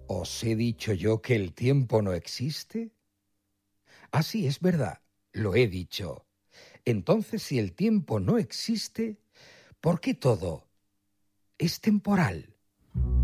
¿Os he dicho yo que el tiempo no existe? Ah, sí, es verdad, lo he dicho. Entonces, si el tiempo no existe, ¿por qué todo es temporal?